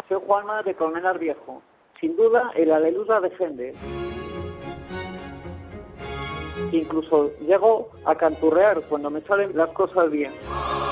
Soy Juanma de Colmenar Viejo. Sin duda, el Aleluya defiende. Incluso llego a canturrear cuando me salen las cosas bien.